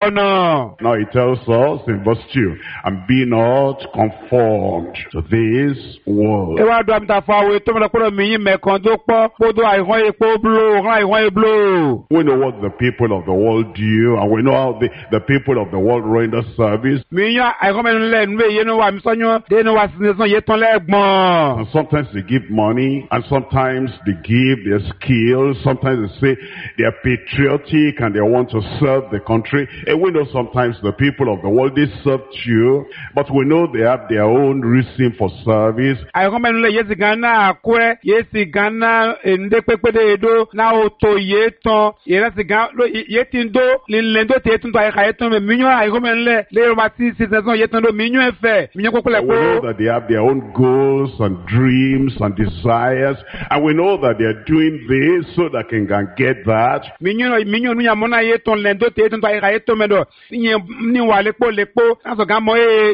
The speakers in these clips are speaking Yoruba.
ọ̀nà. Now he tells us in verse 2, and be not conformed to this world. Ewa do amita fún àwọn ètò ìmọ̀lẹ́kọ̀ọ́ mi yín mẹ́kan tó pọ̀ kódó àìhàn epo blo hàn àìhàn eblo. We know what the people of the world do, and we know how the people of the world render service. Mi yàn àìhàn mẹ́rin lẹ̀ nínú èyí ni wà mí sọ́yún dénú wà sí nìsan yé tán lẹ́gbọ̀n. And sometimes they give money, and sometimes they give their skills, sometimes they say they are patriotic and they want to serve the country. And we know sometimes the people of the world, they serve you, but we know they have their own reason for service. Àìhàn mẹ́rin lẹ̀ yé sì gan náà àkúẹ́ yé sì gan náà èndé pépédé èdò náà ó tó yé tán yé sì gan yé ti ń dó lílẹ̀ ń dó tèé tún tó àyíká yé tán mi yàn àìhàn mẹ́rin lẹ̀ lérò bá sí sísẹ́sán yé tán dó mi yàn ẹ̀fẹ̀ mi yàn kókó lẹ̀ We know that they have their own goals and dreams and desires, and we know that they are doing this so that they can get that. Mi yàn nu yàn mọ́nà yé tán lẹ̀ ń dó tèé tún tó àyíká yé tán mẹ́dọ̀ ní wà lépo náà sọ̀ gan mọ́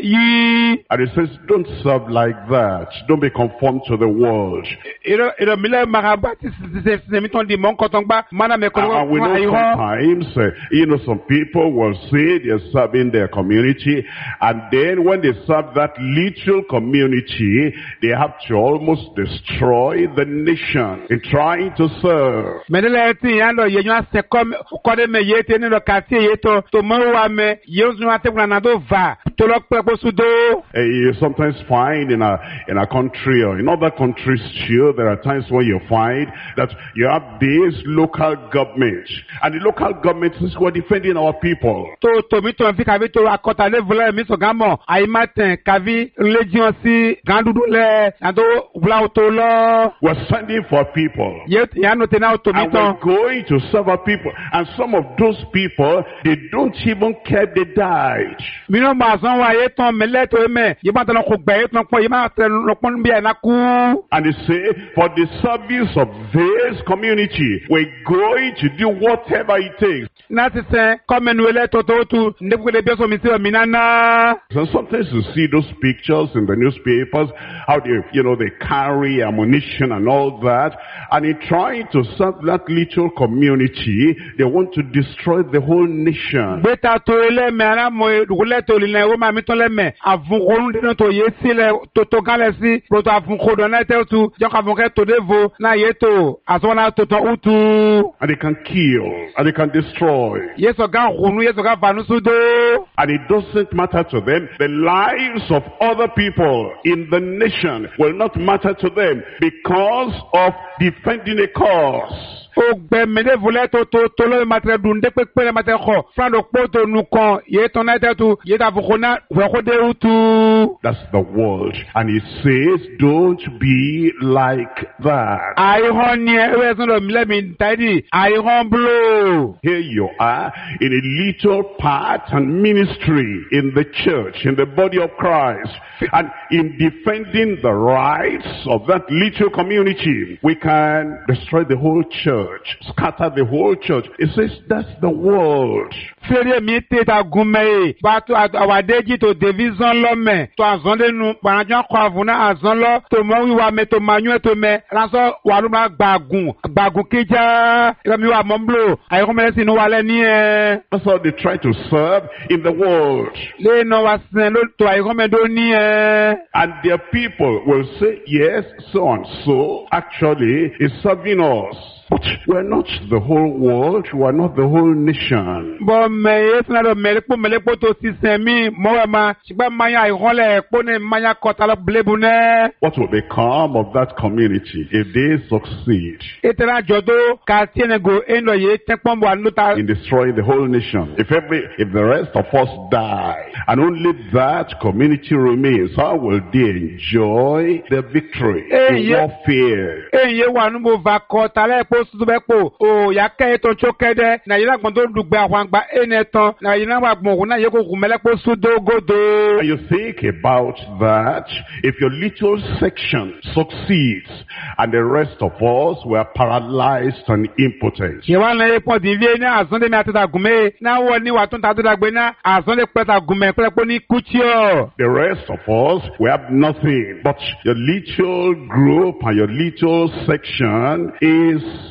yí. And it says, don't serve like that. Don't be conformed to the world. Èrò mi lẹ́ màkàbá ti sèmi tán di mọ́ ń kọ́tàn gbá mọ́nà mẹ́kọ́ And we know sometimes, some people will say they're serving their community, and then when they serve that little community, they have to almost destroy the nation in trying to serve. Mẹ́nilẹ̀ tí ìyá lọ yẹ̀yún àṣẹ kọ́dé mẹ́ yé tẹ́ nílò kàtí èyí tó mọ́ wà mẹ́ yóò sún àtẹ̀kùn náà tó va tó lọ pẹ́ kó sùdó. You sometimes find in a country or in other countries too, there are times when you find that you have this local government, and the local government is who are defending our people. Mi tó fi kàví tó akọ́ta lẹ́vùlẹ̀ mi sọ̀gá mọ̀ àyèmá tẹ̀ kàví léjìọ́ sí gàdúdú lẹ̀ àdó wùlà tó lọ. We're standing for people. Yà nù tẹ̀ náà tó mi And tán. we're going to serve our people. And some of those people, they don't even care they died. Mi náà máa sọ wá yé tán mẹ́lẹ́ tó yé mẹ́ yé máa tẹ̀ lọ́kọ̀ gbẹ̀ yé tán pọ̀ yé máa tẹ̀ lọ́pọ̀ bí ẹ̀ náà kú. And they say, for the service of this community, we're going to do whatever it takes. Náà ti sẹ́ kọ́mẹ́nu ilé tó tó tu ndébùkúndé bí ọ̀sán mi sí ọ̀mí náà. So sometimes you see those pictures in the newspapers, how they carry ammunition and all that, and in trying to serve that little community, they want to destroy the whole nation. Gbẹ́ta tó ilé mẹ́ ara mọ ìdúgbòlẹ̀ tó lílẹ̀ ẹ̀wọ́ máa mi tán lẹ́mẹ̀ àfúnkọ́rún dídán tó yé sílẹ̀ tó gálẹ̀ sí pòtò àfúnkọ́dọ̀ náà tẹ́ tu jọ́kọ̀ àfúnkẹ́ tó dé vo náà yé tó àtúwọ́n náà tó tán ó tu. And they can kill, and they can destroy. Yéṣọ̀ gá hùnú yéṣọ̀ gá fanusúdó. And it doesn't matter to them. The lives of other people in the nation will not matter to them because of defending a cause. O gbẹ mẹdẹ volẹ tó lórí matẹ dùn dé pépé matẹ xɔ fúlàdó kpótó nukọ yé tán náà tẹ́tu yé ta fòkó náà wẹ̀kó dé tu. That's the world. And it says, don't be like that. Àyíhàn ni ẹ ẹ sọ lọ mi tàyí àyíhàn blo. Here you are in a little part and ministry in the church, in the body of Christ. And in defending the rights of that little community, we can destroy the whole church, scatter the whole church. It says that's the world. Fẹ́rẹ́ mi tẹ́ ta gúnmẹ́ bá tó àwàdéjì tó division lọ́mẹ̀ tó àzọ́ndénu pàrọ̀jọ́ kọ́ àfúnná àzọ́n lọ tó mọ wíwá mẹ́ tó máa yún ẹ̀ tó mẹ́ ránṣọ́ wà ló máa gbàgùn kéjà ìrọ̀mí wà mọ́ blo àyẹ̀kọ́mẹ́lẹ́sì inú wa lẹ́ni ẹ̀. That's how they try to serve in the world. Lẹ́yìn náà wá sìn ló tó àyẹ̀kọ́mẹ́dó ní ẹ̀. And their people will say, yes, so and so actually is serving us. But we're not the whole world, we're not the whole nation. Bọ́ mẹ́yẹ́ sinadọ̀ mẹ́lẹ́pọ̀ tó ti sẹ́mi mọ́wẹ́ ma ṣùgbọ́n maya ìhọ́lẹ̀ ẹ̀pọ̀ ní maya kọta blébu náà. What will become of that community if they succeed? Ètèrè àjọ̀dó kàtí ẹnìgò ẹ̀ńdọ̀ yìí tẹ́pọ̀n bọ̀ àlùtà. In destroying the whole nation. If the rest of us die and only that community remains, how will they enjoy the victory in warfare? Èyí wà nínú vakọ̀ tálẹ̀ pọ̀ sùdùbẹ́pọ̀ o yà kẹ́ ètò tsókẹ́dẹ́ nàìjíríà gbọ́n tó dùgbẹ́ àwọn àgbà ẹ̀nẹ̀ tán nàìjíríà wà gbọ̀n òun náà yẹ kó kù mẹ́lẹ́pọ̀ sùdógódó. And you think about that, if your little section succeeds and the rest of us were paralyzed and impotent. Yẹ̀wá náà yẹ pọ̀ dìvie ní àzọ́ndé mi àtúntà gùnmẹ́ náà wọ̀ ní wà tó ń ta àtúntà gbé náà àzọ́ndé pẹ́ta gùnmẹ́ pẹ́lẹ́pọ̀ ní kúchíọ̀. The rest of us, we have nothing, but your little group and your little section is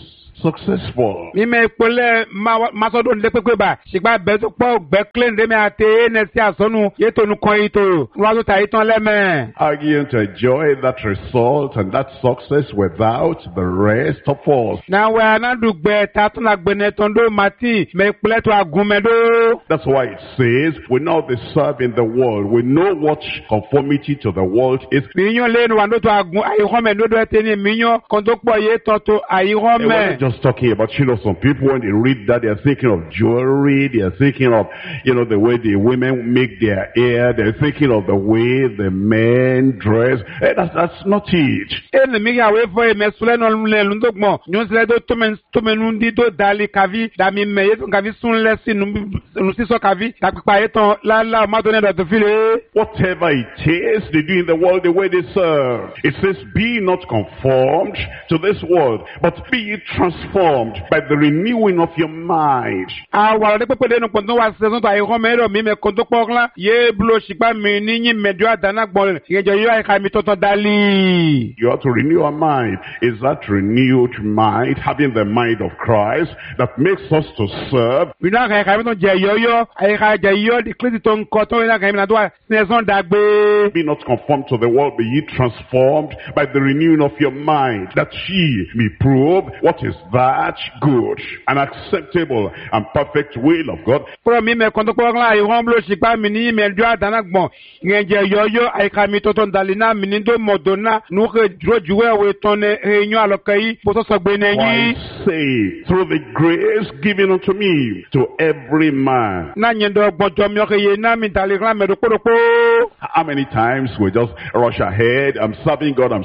successful. Mi me pole masodo nde pepe ba. Shigba bezo po gbekle nde me ate nesi asonu yeto nu kon ito. Wazo ta iton leme. Are you going to enjoy that result and that success without the rest of us? Na we anadu gbe tatun agbene tondo mati me pole to agumedo. That's why it says, we now they serve in the world. We know what conformity to the world is. Minyo le no wando to agun ayihome no do eteni minyo kondokpo ye tonto And we're not ayihome. just talking about, some people when they read that, they're thinking of jewelry, they're thinking of, the way the women make their hair, they're thinking of the way the men dress. That's not it. Ene mi ya we fo e mesule no le lundogmo. Nyon se do tomen nundi do dali kavi da mi me yeto kavi sun le si nu siso kavi da pipa yeton la ma do ne do to file. Whatever it is they do in the world, the way they serve. It says, be not conformed to this world, but be ye transformed by the renewing of your mind. Wa de pepe de no pon wa saison to ayihome ro mi me kondokpo kla ye blo shipa mi ni yin mejo adana gbon ye jo yo ai ka mi toton dali. You have to renew your mind. Is that renewed mind, having the mind of Christ, that makes us to serve? Mi na ka mi ton je yoyo ai ka je yo di kliti ton ko to na ka mi na do saison dagbe. Be not conformed to the world, be ye transformed by the renewing of your mind, that ye may prove what is that good and acceptable and perfect will of God. Pro mi me kondokpo kla ayihom blo shipa mi ni mejo adana gbon ye je yoyo ai ka mi toton dali na mi ni do modona nu ke drojuwe we ton enyo alokai bo so gbe na Why yin. say, through the grace given unto me, to every man. Na nyendo gbojo mi o ke ye na mi dali kla me do podopo. How many times we just rush ahead, I'm serving God,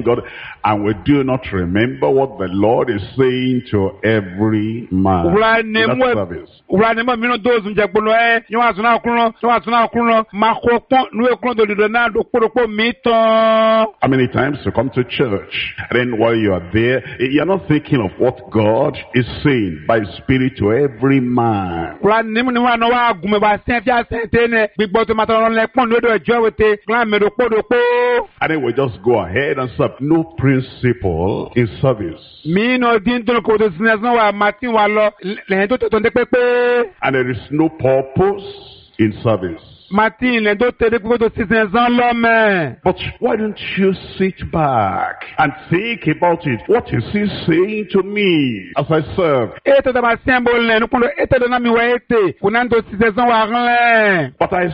and we do not remember what the Lord is saying to every man. Ura in ne that mo service. ura ne mo mi no do zun je gbolo yo asuna okunro ma ko pon nu ekunro do na do podopo mi ton. How many times you come to church, and then while you are there, you're not thinking of what God is saying by His Spirit to every man. Ura ne mo ni wa no wa gume ba sen fi asente ne gbigbo to ma ton le pon do ejo wete kla me do podopo. And then we just go ahead and serve. No principle in service. Mi no din to ko do sines no wa matin wa lo le to de pepe. And there is no purpose in service. Martin, le do te de ko do sines an lo me. But why don't you sit back and think about it? What is He saying to me as I serve? Ete da ba symbol le no kondo ete do na mi wa ete. Kunan do sines an wa ran. But I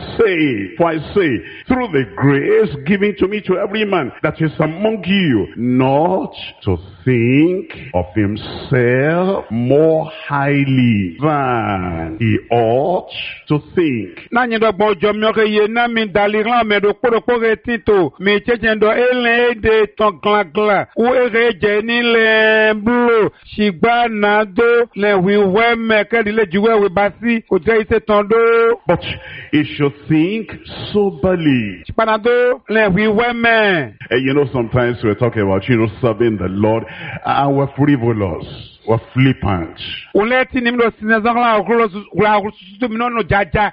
say, through the grace given to me to every man that is among you, not to think of himself more highly than he ought to think. Na nyindo bojo mi o ke ye na mi dali ran me do podopo re tito. Mi chechen do ele de ton glan. Ou ere je ni le blo. Shigba na do le wiwe me ke di le juwe we basi. O je ise ton do. But he should think soberly. Shigba na do le wiwe me. Sometimes we're talking about, serving the Lord, and we're frivolous. We're flippant. Uleti ni mdo sinezangla okuro su mi no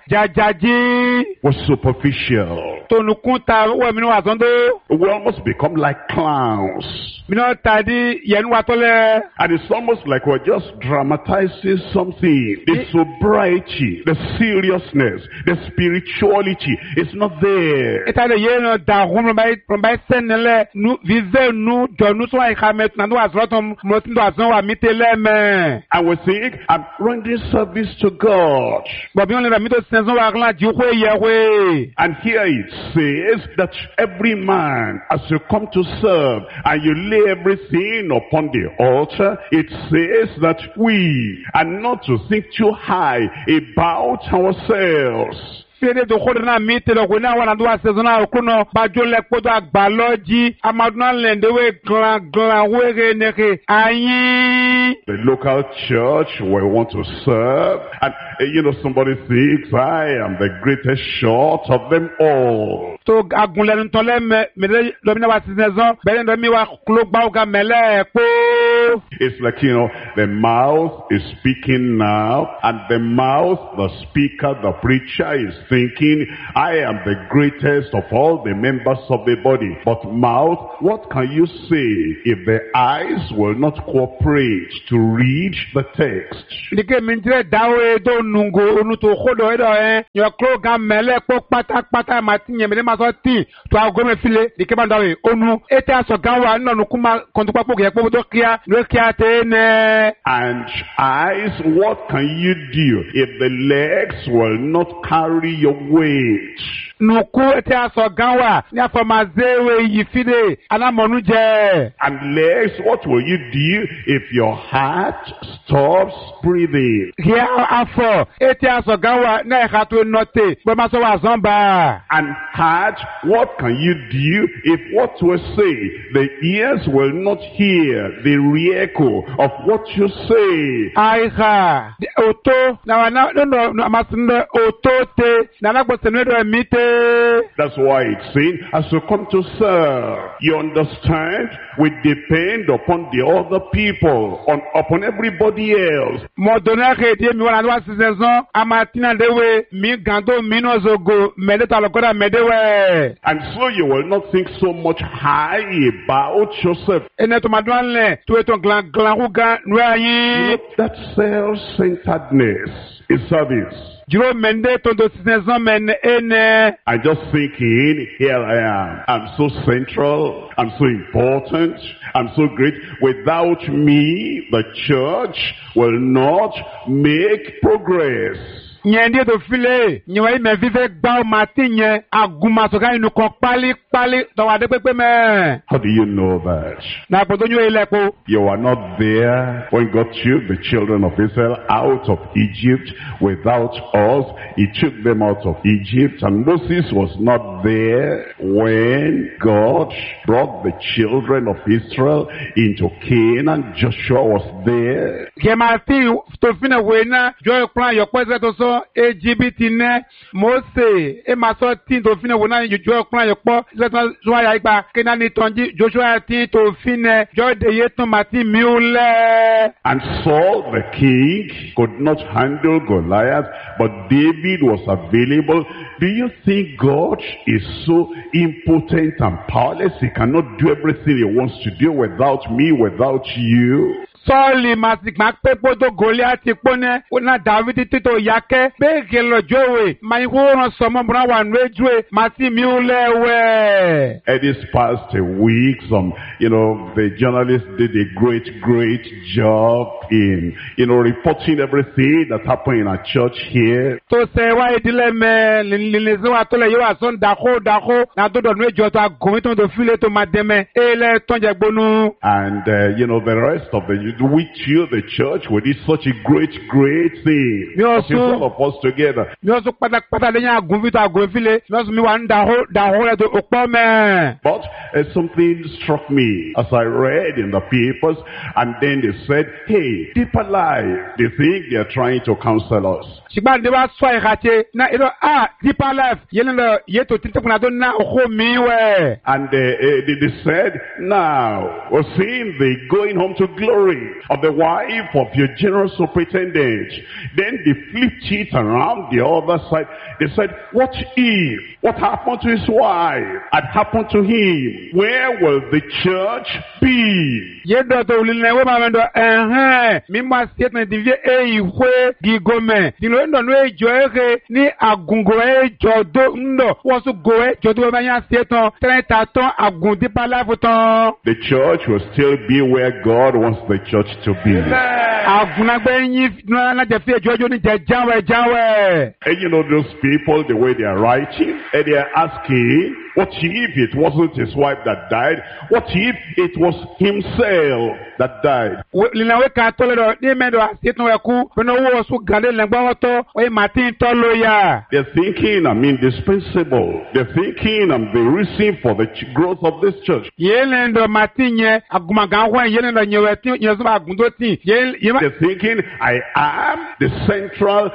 jajaji. We're superficial. To nu kunta we mi no azondo. We almost become like clowns. Mi no tadi yenu atole. And it's almost like we're just dramatizing something. The sobriety, the seriousness, the spirituality, it's not there. Eta de yeno da hum by senele nu vive nu do nu so ai khamet na no azrotom motindo azon wa mitele. And we think, I'm rendering service to God. And here it says that every man, as you come to serve and you lay everything upon the altar, it says that we are not to think too high about ourselves. Fede do kodna mite do kona wana do asezona okuno bajo le kodo agbaloji amaduna lende we glan we neke ayin. The local church we want to serve, and somebody thinks, I am the greatest shot of them all. To agunlẹnu tọ́lẹ̀ mẹ́lẹ́ lọ́mìnira wa 16 ans bẹ́ẹ̀ ni lọ́mìnira wa kúló gbáwó ga mẹ́lẹ́ pé. It's like, the mouth is speaking now, and the mouth, the speaker, the preacher is thinking, I am the greatest of all the members of the body. But mouth, what can you say if the eyes will not cooperate to read the text? Ndike mintre dawe do nungo onuto khodo edo yo klo ga mele po pata matinye mele maso ti to agome file dike bandawe onu ete aso ganwa nonu kuma kontupa po ge po do kia no kia te ne. And eyes, what can you do if the legs will not carry your weight? Nuku ete aso ganwa ni afamazewe yifide anamonu je. And legs, what will you do if your heart stops breathing? Here afọ ete aso ganwa na ekatu note bo maso wa zomba. And heart, what can you do if what we say, the ears will not hear the re-echo of what you say? Aiha oto na wana no amasinde oto te na nagbosenu do emite. That's why it's saying, as you come to serve, you understand, we depend upon the other people, upon everybody else. And so you will not think so much high about yourself. That self-centeredness is service. I'm just thinking, here I am. I'm so central. I'm so important. I'm so great. Without me, the church will not make progress. How do you know that? You are not there when God took the children of Israel out of Egypt without us. He took them out of Egypt, and Moses was not there when God brought the children of Israel into Canaan. Joshua was there. Egyptine Mose emaso tin to fine wona Joshua plan yopo Joshua ya igba Kenani tonji Joshua tin to fine Jode yeton mati miule. And Saul the king could not handle Goliath, but David was available. Do you think God is so impotent and powerless? He cannot do everything he wants to do without me, without you? Sọ́ọ̀lì màsìgbà pé bódó Gòlíátì pọ́nẹ́ ọ̀nà Dàvídì títò yákẹ́ bẹ́ẹ̀kì lọ́jọ́wé máa ń wọ́n sọmọ bùrọ̀ wà nùwẹ́júwe máa sì mí lẹ́wẹ̀. This past week, the journalists did a great job in, reporting everything that happened in our church here. Tó ṣe wá ìdílé mẹ́ lìlìsí wa tó lẹ̀ yóò wá sọ́n dàkó náà tó dọ̀nù ẹjọ́ tó agùnmí tó fílẹ̀ tó máa dẹ́mẹ́ ẹ̀ẹ́lẹ́ tọ́jà gbónú. And, the rest of we too, the church, we did such a great thing. All of us together. But something struck me as I read in the papers, and then they said, hey, Deeper Life, they think they are trying to counsel us. And they said, now, we're seeing the going home to glory of the wife of your general superintendent. Then they flipped it around the other side. They said, what happened to his wife had happened to him? Where will the church be? The church will still be where God wants the church to be. And those people, the way they are writing, and they are asking, what if it wasn't his wife that died? What if it was himself that died? They're thinking I'm indispensable. They're thinking I'm the reason for the growth of this church. But súnmọ́ àgùn tó tì. They're thinking, I am the central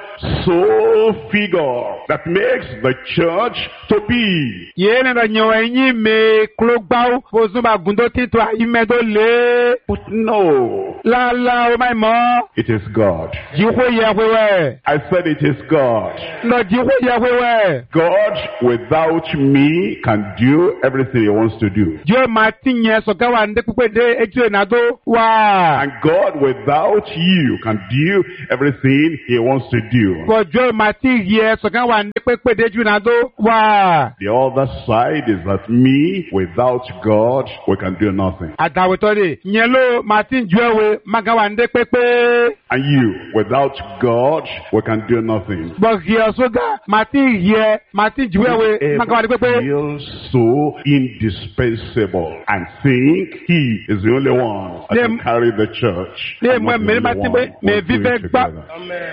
soul figure that makes the church to be. Yéé nínú ìyẹ̀wò ẹ̀yìn mi kúló gbáwó fún súnmọ́ àgùn tó tì tó àyímẹ́ tó lé. But no, Lálá o máa mọ̀. it is God. Jíwó yẹ wíwẹ̀. I said it is God. Lọ jíwó yẹ wíwẹ̀. God without me can do everything he wants to do. Yóò máa tí yẹn sọ̀kẹ́ wà ní pípé dé etí ìnàdó wá. And God without you can do everything he wants to do. Bọ̀jọ́ máa tí yẹ sọ̀kẹ́ wà ní pípé dé etí ìnàdó wá. The other side is that me without God we can do nothing. Àdàwòtọ́ de yẹn ló máa tí ju ẹ̀wẹ̀ máa gá wà ní pípé. And you without God we can do nothing. Bọ̀ yẹ sọ́gà máa tí yẹ máa tí ju ẹ̀wẹ̀ máa gá wà ní pípé. Feel so indispensable and think he is the only one that can carry the church. And not the only one who do it together.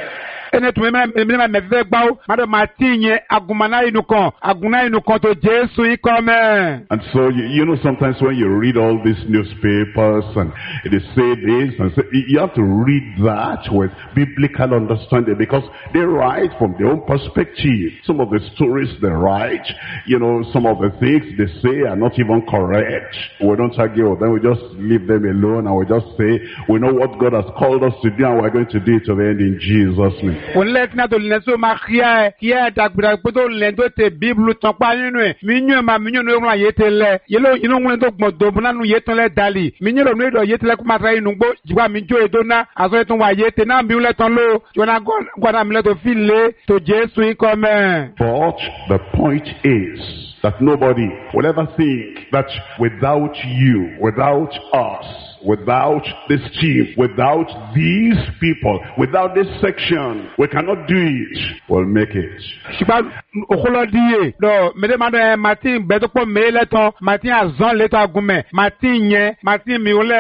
Ene tume mena meveve gbao mado matinye agumana inukan aguna inukan to Jesu ikome. And so you know sometimes when you read all these newspapers and they say this and say, you have to read that with biblical understanding because they write from their own perspective. Some of the stories they write, you know, some of the things they say are not even correct. We don't argue with them, we just leave them alone and we just say we know what God has called us to do and we're going to do it to the end in Jesus' name. Onlet na to leso ma kia dagbira poto lendo te Bible ton pa ninu e minyo ma minyo no ma yetele yelo inu ngun to gbon do buna nu yetele dali minyo lo no do yetele ku ma tra inu gbo jigba mi jo edona aso etun wa yete na bi le ton lo jona gona mi le to file to Jesu ikome. But the point is that nobody will ever think that without you, without us, without this team, without these people, without this section, we cannot do it. We'll make it. Shiba okolodiye do mede mado Martin bedopo meleton Martin azon leto agume Martin yen Martin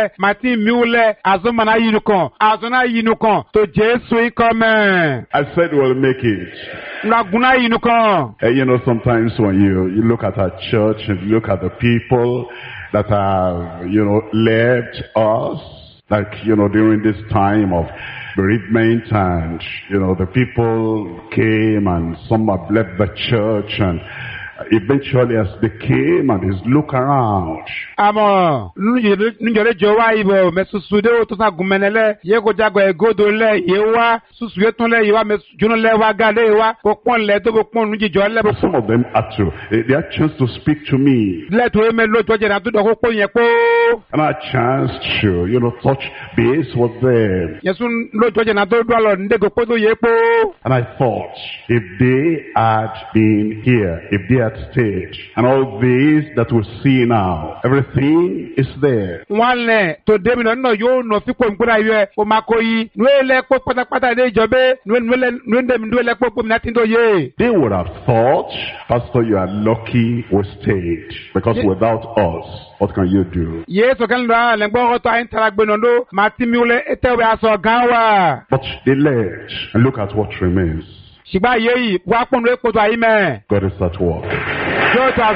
miule azon mana yinukan azona yinukan to Jesu ikome. I said we'll make it. Laguna yinukan. You know, sometimes when you look at our church and you look at the people that have, you know, left us, like, you know, during this time of bereavement and, you know, the people came and some have left the church and eventually as they came and they look around. Amo, nujole jowa ibo mesusude o to sa gumenele ye ko jago egodo le yewa susuye tun le yewa mesujuno le wa gade yewa popon le to popon nujijo le. Some of them had to, they had chance to speak to me. Let we me lo joje na to do ko yen po. And I had chance to, you know, touch base with them. Yesun lo joje na to do lo ndego po to ye po. And I thought, if they had been here, if they had stayed, and all this that we see now, everything is there. One to dem no yo no fi ko nkura ye o makoyi nwele po patapata de jobe nwende nwele po natin do ye. They would have thought, Pastor, you are lucky we stayed, because without us, what can you do? Yes, kan la lengbo to interagbe no do matimiule etewe aso ganwa. But they left, and look at what remains. Shiba yeyi wa pon re poto ayime. God is at work. Jo ta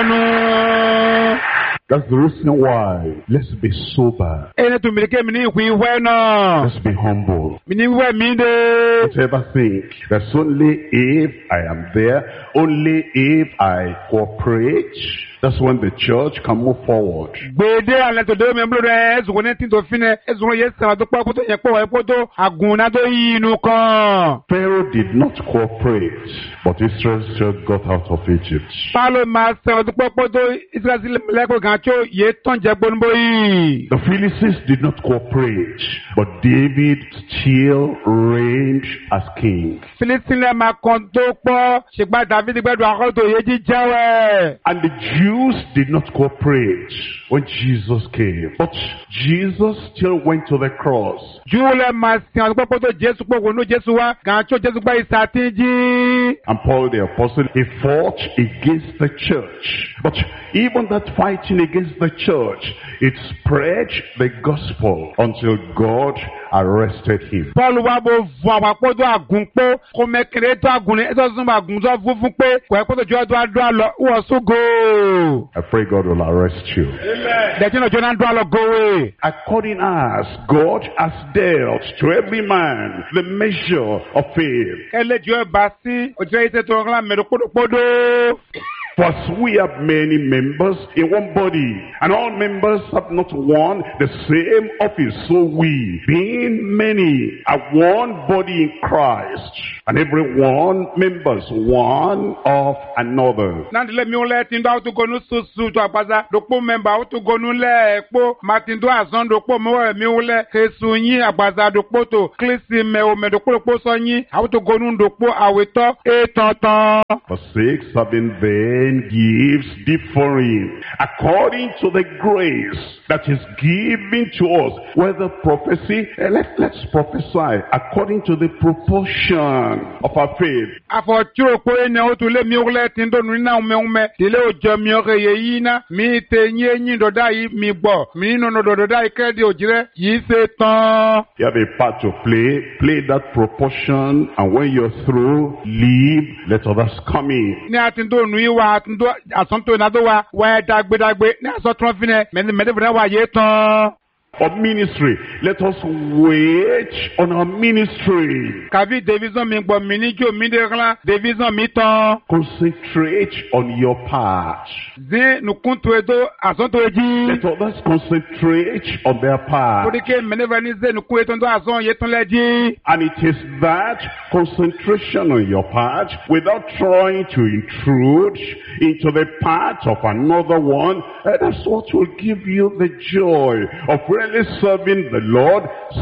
fetonu. That's the reason why. Let's be sober. Ene to milike mi ni wi we no. Let's be humble. Mi ni we mi de. Don't ever think that's only if I am there, only if I cooperate. That's when the church can move forward. Gbede ale to de me blore ezugo ne tin to fine ezugo ye san to po to ye po we poto aguna to yinu kan. Pharaoh did not cooperate, but Israel still got out of Egypt. Palo ma san to po to Israel le ko gan cho ye ton je gbonbo yi. The Philistines did not cooperate, but David still reigned as king. Philistine le ma kon to po se gba David gbedu akon to ye ji jawe. And the Jews did not cooperate when Jesus came, but Jesus still went to the cross. Jule ma san to po to Jesu po wonu Jesu wa gan cho Jesu gba isatinji. And Paul the apostle, he fought against the church. But even that fighting against the church, it spread the gospel until God arrested him. Paul wa bo fu apapo do agun po ko mekere to agun ni eto sun agun so funfun pe ko e po to jo do alo wo sugo. I pray God will arrest you. Dẹ̀tí náà jọ́nà dúró lọ gòwè. According as God has dealt to every man the measure of faith. Ẹlẹ́jọ́ ẹ̀ bá sí òjò yìí tètè ọ̀gá mẹ́rin kpódókpódó. For as we have many members in one body, and all members have not one the same office, so we, being many, are one body in Christ, and every one members one of another. Nandile mi wole tindo auto gonu susu to apaza dokpo member auto gonu le ekpo matindo azon dokpo mo mi wole kesu yin apaza dokpo to klisi me o me dokpo so yin auto gonu dokpo aweto etantan. For 6 have been then gifts differing according to the grace that is given to us, whether prophecy, let's prophesy according to the proportion of our faith. Afọ̀túrò pé ní o tún lé mi wọlé tí ń dọ̀nù nínú àwọn mẹ́wọ́n tìlẹ̀ òjò mi ọ̀rẹ́ yìí ná mi tẹ yín dọ̀dá yìí mi gbọ́ mi nínú dọ̀dá yìí kẹ́ẹ̀dì òjìrẹ́ yìí ṣe tán. You have a part to play that proportion, and when you're through, leave, let others come in. Ní àtúndònú yìí wá àtúndò àsọ̀ntò ìnádó wa wá ẹ̀ dàgbédàgbé ní àsọ̀tún fínẹ̀ mẹ́tẹ́fínẹ̀ wá yé tán. Of ministry, let us wait on our ministry. Kàbí division mi gbọ́ mi níjó mi dé kán division mi tán. Concentrate on your part. Zé nùkún tó edo àsọ̀ntò èjì. Let others concentrate on their part. Kódìké mẹ́tẹ́fẹ́ ní zé nùkún ètò tó àsọ̀ yé tán lẹ́jì. And it is that concentration on your part, without trying to intrude into the part of another one, that's what will give you the joy of really serving the Lord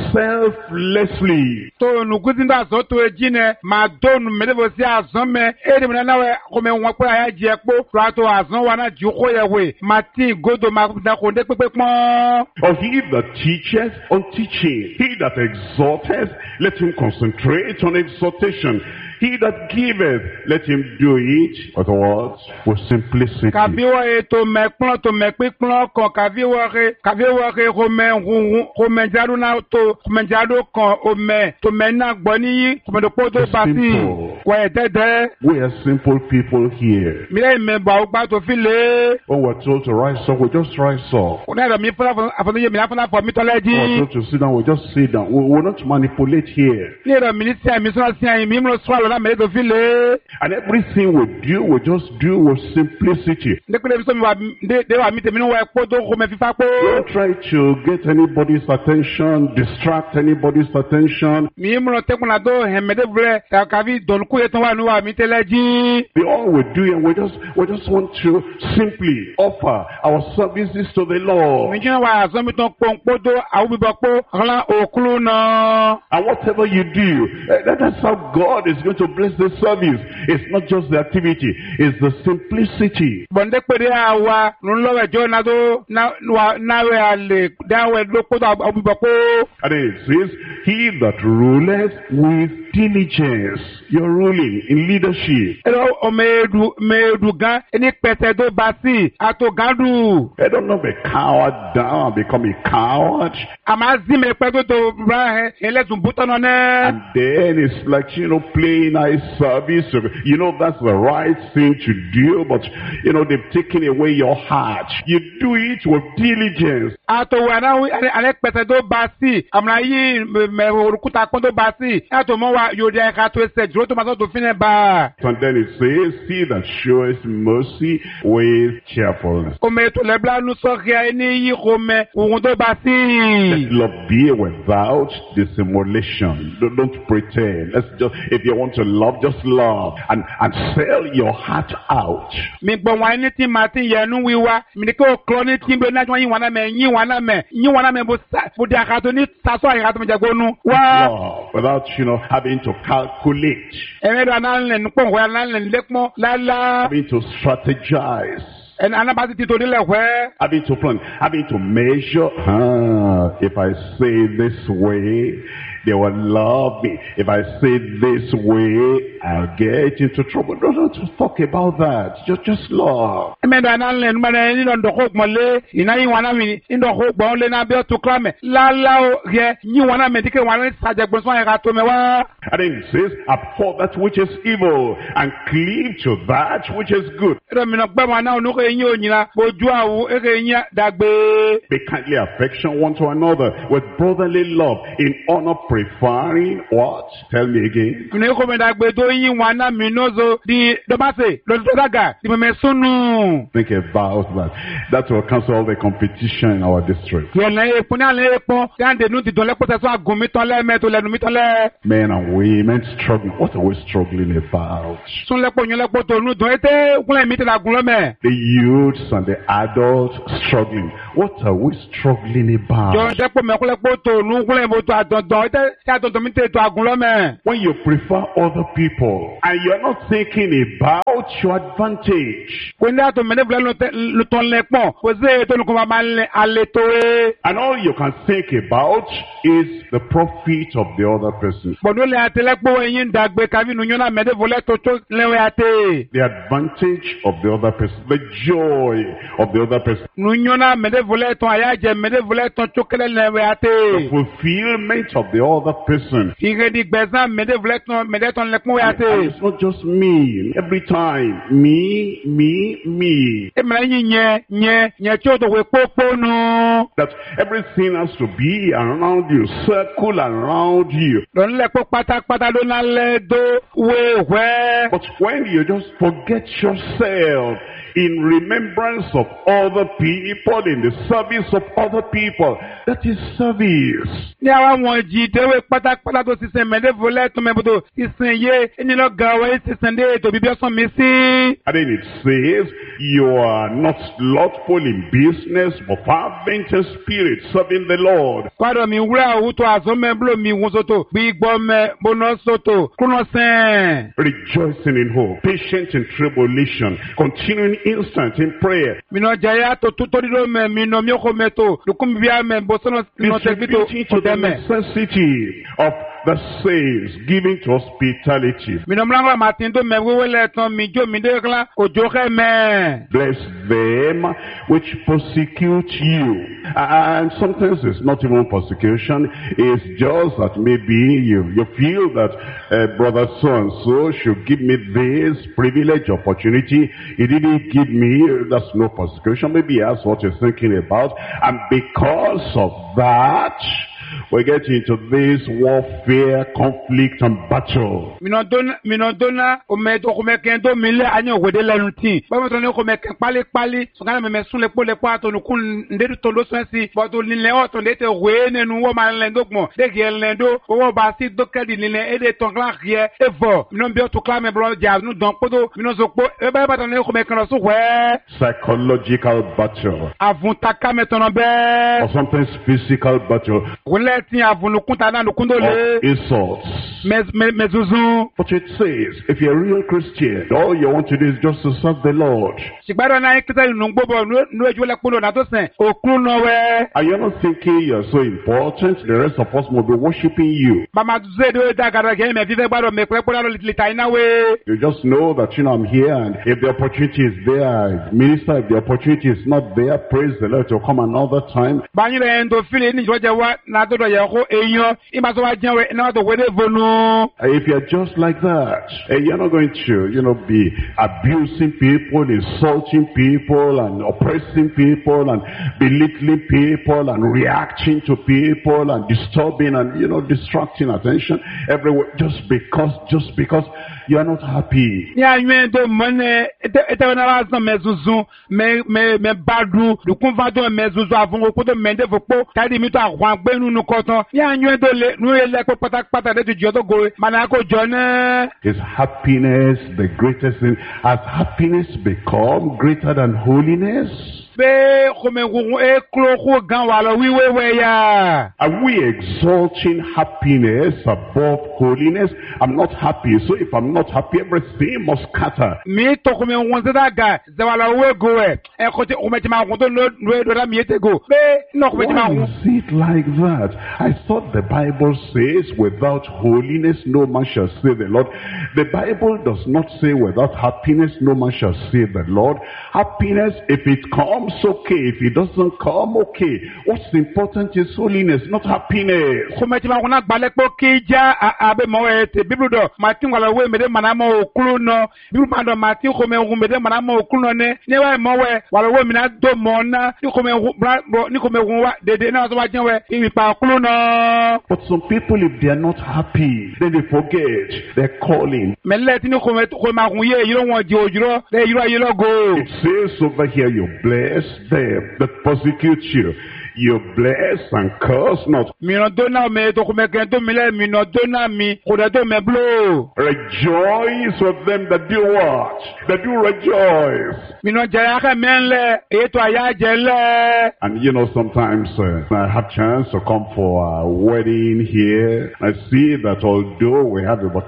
selflessly. To nùkún tí àsọ̀ntò èjì nẹ máa dóònù mẹ́tẹ́fẹ́ sí àsọ̀ mẹ́ èdè mi náà wẹ̀ kọ́mẹ́ wọn pé àyà jẹ́ pé ràtò àsọ̀ wa náà jù kó yẹ wẹ̀ máa tí gòdò máa dàkọ̀ ndé pépé pọ́n. Or he that teacheth on teaching, he that exhorteth, let him concentrate on exhortation. He that giveth, let him do it with what? With simplicity. Kàbíwọ̀ ètò mẹ́pọ́n tó mẹ́pípọ́n kan kàbíwọ̀ rẹ̀ kòmẹ̀jádó náà tó kòmẹ̀jádó kan òmẹ̀ tó mẹ́nà gbọ́ níyí kòmẹ̀dọ́pọ̀ tó bá sí wọ̀ ẹ̀ dẹ́dẹ́. We are simple people here. Mílẹ̀ ìmẹ̀bà ọgbà tó fi lé. When we're told to rise up, we just rise up. Kò náà dọ̀ mí fúnra àfọ̀nìyẹ mi láfọ̀nà fọ̀ mí tọ́lẹ̀ jí. When we're told to sit down, we just sit down. We will not manipulate here. Ní ìrọ̀ mi ní sí àmì sọ́nà sí àyìn mi mú sọ́nà lọ́nà mẹ́lẹ́ tó fi lé. And everything we do, we just do with simplicity. Ndékúlẹ̀ bí sọ́mi wà mí tèmi ní wọ́n ẹ̀kọ́ tó kó mẹ́ fífá pé. Don't try to get anybody's attention, distract anybody's attention. Mi mú tẹ́kùn náà tó hẹ̀mẹ́dẹ́bùrẹ́ kàbí dọ̀nùkú yẹn tó wà ní wà mí tẹ́lẹ̀ jí. All we do, and we just want to simply offer our services to the Lord. Mi jẹ́ wà àsọ́mi tó pọ̀npọ̀ tó àwọn bíbọ̀ pé ọ̀la òkúlù náà. And whatever you do, that's how God is going to bless the service. It's not just the activity, it's the simplicity. Bọ̀ndé pèrè àwa lọ́wọ́ ẹ̀jọ́ náà tó náwó àlè dáwọ́ ẹ̀dọ́pọ̀ tó àwọn bíbọ̀ pé. And then it says, he that ruleth with diligence. You're ruling in leadership. Ẹ̀rọ ọmọ gan ẹni pẹ̀sẹ̀ tó bá sí àtògádù. I don't know, be coward down and become a coward. Àmà sí mi pẹ́ tó rà ẹlẹ́sùn bútọ́ náà nẹ́. And then it's like, playing eye service. That's the right thing to do, but, they've taken away your heart. You do it with diligence. Àtòwò àná pẹ̀sẹ̀ tó bá sí àmà yìí òrùkúta pọ́n tó bá sí àtòmọ́ wa yóò di ẹ̀ka tó ẹsẹ̀ dúró tó máa tó fi ní bá. And then it says, he that showeth mercy with cheerfulness. Ọmọ ètò lẹ́bílá ló sọ kí ẹni yìí kò mẹ òun tó bá sí. Let love be without dissimulation. Don't pretend. If you want to love, just love and sell your heart out. Mi gbọ́ wọn ní tí màá ti yẹnu wíwá mi ní kí o kọ́ ní tí ń bẹ náà wọ́n yín wọn náà mẹ́ bó di àkàtó ní sasọ́ àyíká tó ń jẹ gbónú. Love without having to calculate. Ẹ̀rẹ́dọ̀ anáàlẹ̀ nípò wẹ́ anáàlẹ̀ lẹ́pọ̀ lálá. Having to strategize. And anabasi ti torí lẹ̀wẹ́. Having to plan, having to measure. If I say this way, they will love me. If I say this way, I'll get into trouble. Don't talk about that. Just love. And then it says, abhor that which is evil and cleave to that which is good. Be kindly affection one to another with brotherly love, in honor preferring what? Tell me again. Think about that. That will cancel all the competition in our district. Men and women struggling. What are we struggling about? The youths and the adults struggling. What are we struggling about? When you prefer other people and you're not thinking about your advantage, and all you can think about is the profit of the other person, the advantage of the other person, the joy of the other person, the fulfillment of the other person. And it's not just me. Every time, me. That everything has to be around you, circle around you. But when you just forget yourself in remembrance of other people, in the service of other people, that is service. And then it says, you are not slothful in business, but fervent in spirit, serving the Lord. Rejoicing in hope, patient in tribulation, continuing instant in prayer. Distributing to the necessity of the saints, giving to hospitality. Bless them which persecute you. And sometimes it's not even persecution, it's just that maybe you feel that brother so-and-so should give me this privilege, opportunity. He didn't give me, that's no persecution. Maybe that's what you're thinking about. And because of that, we get into this warfare, conflict, and battle. Psychological battle. Or sometimes physical battle. Insults. But it says, if you're a real Christian, all you want to do is just to serve the Lord. And you're not thinking you're so important, the rest of us will be worshiping you. You just know that, I'm here, and if the opportunity is there, minister, if the opportunity is not there, praise the Lord, to come another time. If you're just like that, you're not going to, be abusing people, insulting people, and oppressing people, and belittling people, and reacting to people, and disturbing, and, distracting attention everywhere, just because you are not happy. Is happiness the greatest thing? Has happiness become greater than holiness? Be komengun e kloko gan walo wiwe ya. Are we exalting happiness above holiness? I'm not happy, so if I'm not happy, everything must scatter. Mi to komengun zeda ga zawala we go e. E kote umetima kunto no do la miete go. Be no kometima Why is it like that? I thought the Bible says without holiness no man shall see the Lord. The Bible does not say without happiness no man shall see the Lord. Happiness, if it comes, okay. If it doesn't come, okay. What's important is holiness, not happiness. kometima kuna gbalekpo kija abe mo ete Bible do mati ngala we mede manamo okulu no Bible mando mati komengun mede manamo okulu ne wa mo we wala we mina do mona ni komengun wa dede na so wa jenwe imi pa okulu no. But some people, if they are not happy, then they forget their calling. Meleti ni komengun ye yiro won ji ojuro de yiro go. It says over here, you bless them that persecute you. You bless and curse not. Mino dona me to komeken to mile mino dona mi koda to me blow. Rejoice with them that do what? That do rejoice. Mino jaya menle e to aya jele. And you know, sometimes I have chance to come for a wedding here. I see that although we have about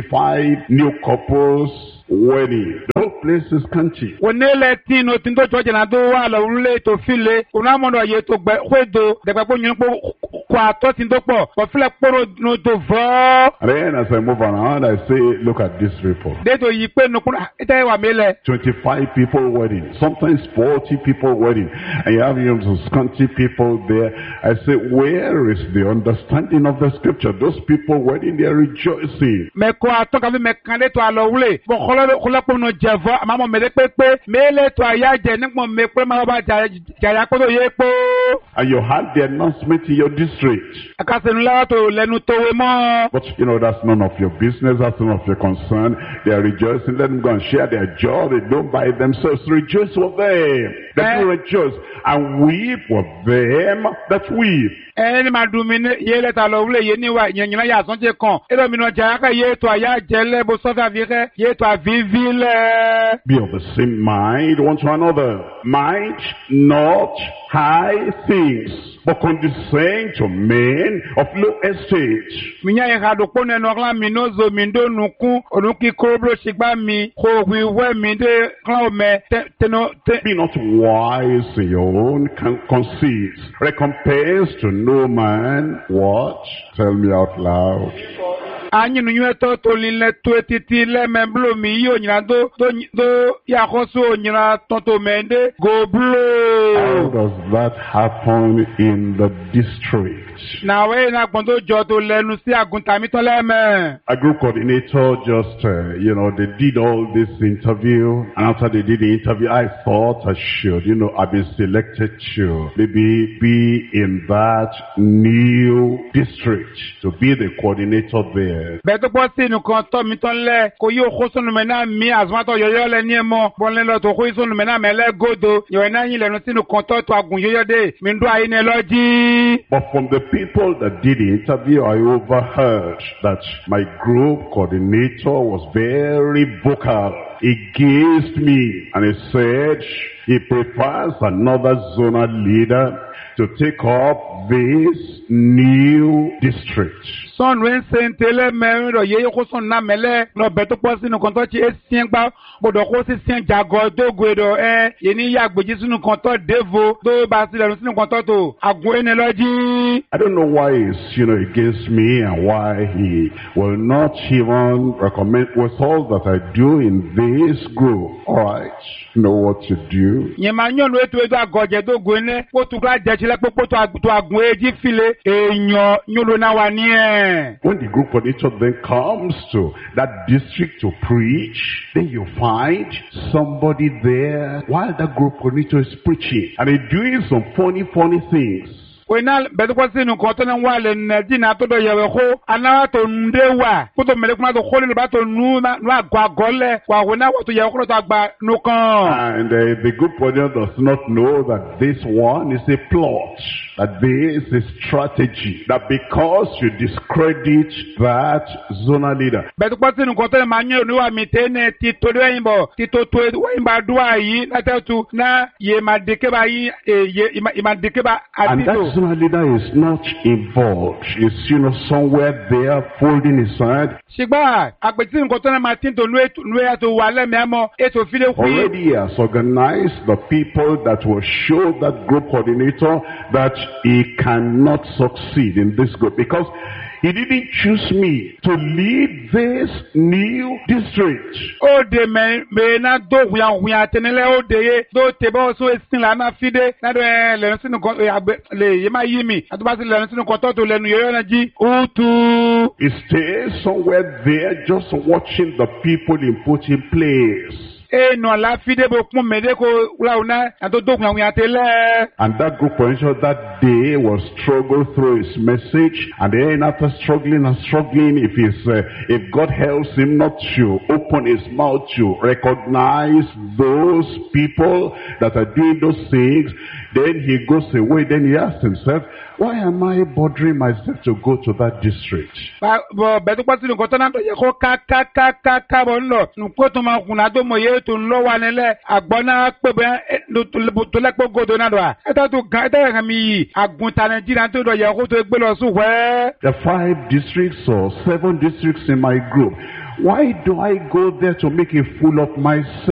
25 new couples wedding, the whole place is country. Wonele tino tindo to jana do wa lo rule to file. Una mo ye to gbe kwedo de gbe nyun po kwa to tindo po. Ko file poro no to vo. And then as I move around, I say, look at this report. De to yi pe no kuna ite wa mele. 25 people wedding, sometimes 40 people wedding, and you have some scanty people there. I say, where is the understanding of the scripture? Those people wedding, they are rejoicing. Me ko ato ka me kande to alo wule. Bo kolo po no jevo amamo me de pepe mele to aya je nipo me pe ma ba jaya ko to ye po. And you had the announcement in your district. Akase nla to lenu to we mo. But you know, that's none of your business, that's none of your concern. They are rejoicing. Let them go and share their joy. They don't buy themselves. Rejoice with them that you rejoice, and weep with them that weep. Any man do me ye let alo wule ye ni wa nyina ya son je kon. Elo mi no jaya ka ye to aya jele bo so fa vire ye to avivile. Be of the same mind one to another. Mind not high things, but condescend to men of low estate. Minya ye ga do pone no kla mi no zo mi ndo nukun onuki kobro sigba mi ko wi we mi de kla o me te no te. Be not wise in your own conceits. Recompense to no man. What? Tell me out loud. Anyi nu yue to lile to titi le memblo mi yo nyina do ya koso nyina tonto mende go blow. How does that happen in the district? Na we na gbondo jo to lenu si agunta mi to leme. A group coordinator just, they did all this interview. And after they did the interview, I thought I should, I've been selected to maybe be in that new district to be the coordinator there. Beto po si nu kon to mi ton le ko yo khoso nu mena mi azma to yoyo le ni mo bon le lo to ko iso nu mena mele godo yo na yin le nu si nu kon to agun yoyo de mi ndo ayi ne loji. But from the people that did the interview, I overheard that my group coordinator was very vocal against me, and he said he prefers another zonal leader to take up this new district. Son wen sentele me ro ye ko son na mele no beto po sinu kon to ti esien gba bodo ko si sien jago dogo do ye ni ya gbeji sinu kon to devo do ba si le sinu kon to agun ene loji. I don't know why he's against me, and why he will not even recommend with all that I do in this group. All right, know what to do. Ye ma nyon we to agoje dogo ne ko tu gba je chile popo to agun eji file eyan nyolo na wa ni When the group coordinator then comes to that district to preach, then you find somebody there while the group coordinator is preaching, and he's doing some funny things. Wena bedukwa sinu kotona wale ndina todo yeweko anawa to ndewa kuto melekuma to khole ba to nuna wa gwagole kwa wona watu yeweko to agba nukan. And the group audience does not know that this one is a plot, that this is strategy, that because you discredit that zonal leader. Bedukwa sinu kotona manyo ni wa mitene tito de imbo tito to wa dua yi na tetu na ye madike ba yi ye madike ba and that zonal leader is not involved. Is somewhere there folding his hand. Shigba agbeti nkotona Martin to nwe to wale memo eto file kwi. Already he has organized the people that will show that group coordinator that he cannot succeed in this group because he didn't choose me to lead this new district. O de me na do huya tenele o de do tebo so esin la na fide na do le sinu ko le yema yimi atuba si le sinu ko to lenu yo na ji utu. He stays somewhere there just watching the people he put in place. No la fide bo kun mede ko launa and do huya tele. And that group potential that day will struggle through his message, and then after struggling and struggling, if God helps him not to open his mouth to recognize those people that are doing those things, then he goes away. Then he asks himself, why am I bothering myself to go to that district? There are 5 districts or 7 districts in my group. Why do I go there to make a fool of myself?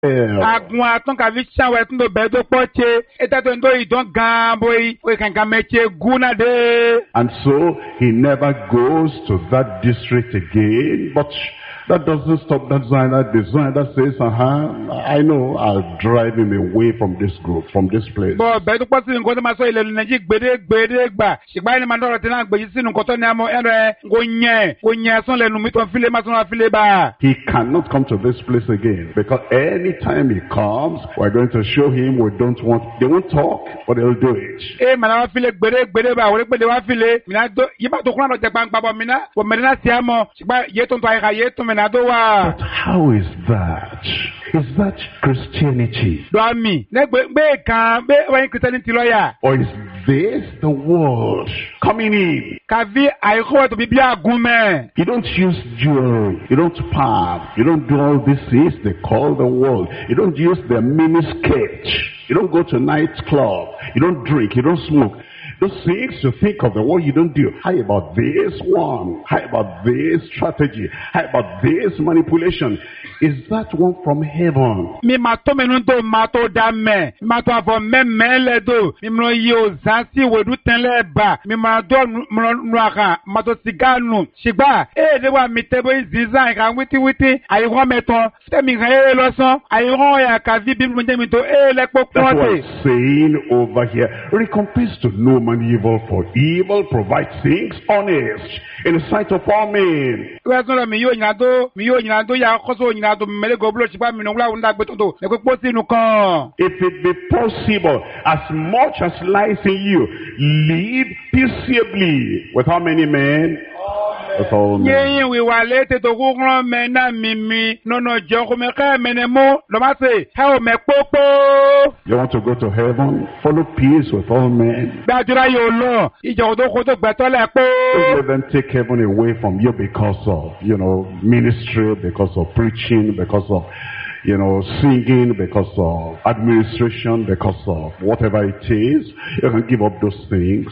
And so he never goes to that district again, but that doesn't stop that design that says, I know I'll drive him away from this group, from this place. He cannot come to this place again because anytime he comes, we're going to show him they won't talk, but they'll do it. But how is that? Is that Christianity? Or is this the world coming in? You don't use jewelry, you don't palm, you don't do all these things they call the world. You don't use the miniskirt, you don't go to nightclub, you don't drink, you don't smoke. Those things you think of the world you don't do. How about this one? How about this strategy? How about this manipulation? Is that one from heaven? That's what I'm saying over here. Recompense to no man evil for evil, provide things honest in the sight of all men. If it be possible, as much as lies in you, live peaceably with how many men? With all men. You want to go to heaven? Follow peace with all men. Don't let them take heaven away from you because of, ministry, because of preaching, because of, singing, because of administration, because of whatever it is. You can give up those things.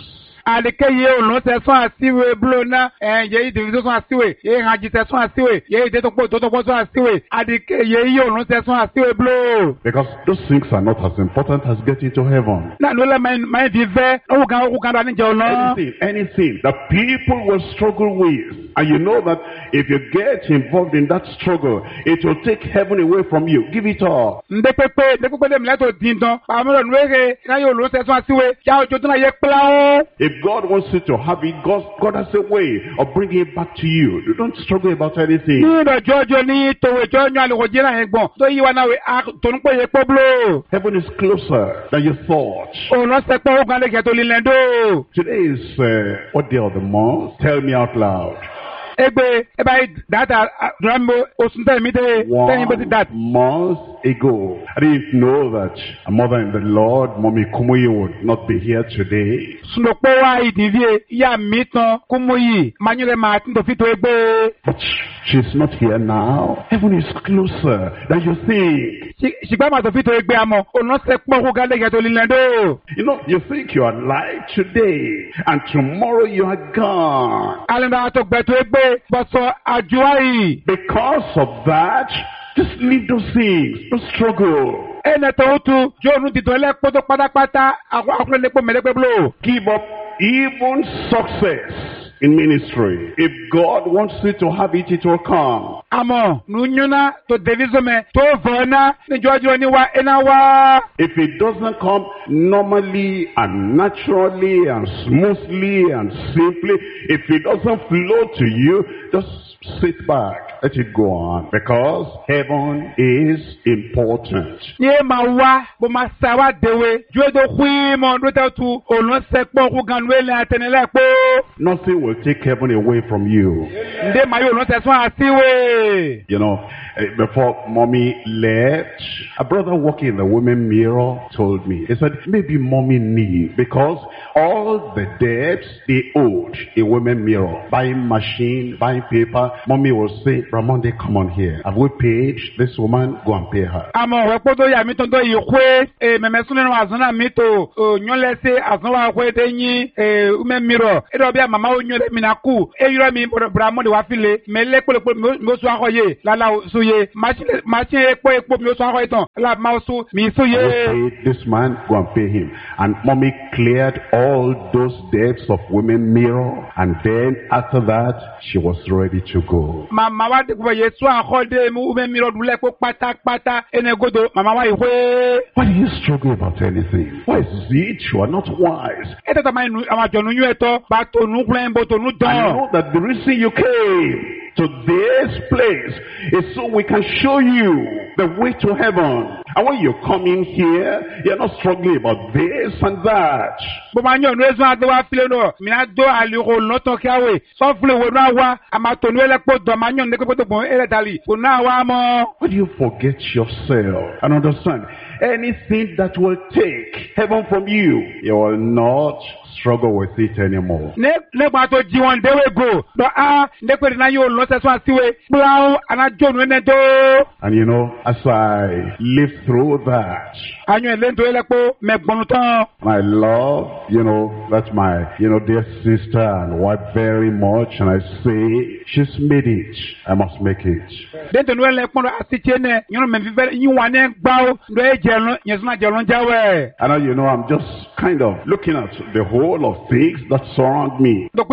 Because those things are not as important as getting to heaven. Anything that people will struggle with And you know that if you get involved in that struggle, it will take heaven away from you. Give it up. If God wants you to have it, God has a way of bringing it back to you. You don't struggle about anything. Heaven is closer than you thought. Today is what day of the month? Tell me out loud. 1 month ago, I didn't know that a mother in the Lord, Mommy Kumuyi, would not be here today. But she's not here now. Heaven is closer than you think. You know, you think you are alive today, and tomorrow you are gone. Because of that, just leave those things. Don't struggle. Give up even success in ministry. If God wants you to have it, it will come. If it doesn't come normally and naturally and smoothly and simply, if it doesn't flow to you, just sit back. Let it go on, because heaven is important. Nothing will take heaven away from you. You know, before Mommy left, a brother working in the women mirror told me, he said, maybe Mommy knew, because all the debts they owed a women mirror, buying machine, buying paper, Mommy will say, Ramonde, come on here. Have we paid this woman? Go and pay her. This man, go and pay him. And Mommy cleared all those debts of women mirror, and then after that she was ready to go. Why do you struggle about anything? Why is it you are not wise? I know that the reason you came to this place is so we can show you the way to heaven. And when you come in here, you're not struggling about this and that. When you forget yourself and understand, anything that will take heaven from you, you will not struggle with it anymore. And you know, as I live through that, my love, you know, that's my, dear sister and wife very much, and I say, she's made it, I must make it. And you know, I'm just kind of looking at the whole of things that surround me. And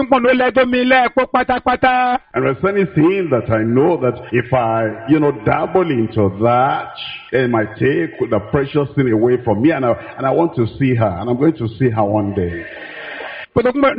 there's anything that I know that if I, dabble into that, it might take the precious thing away from me, and I want to see her, and I'm going to see her one day. And so I